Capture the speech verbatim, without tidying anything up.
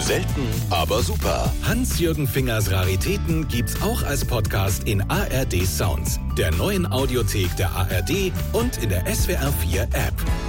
Selten, aber super. Hans-Jürgen Fingers Raritäten gibt's auch als Podcast in A R D Sounds, der neuen Audiothek der A R D und in der S W R vier App.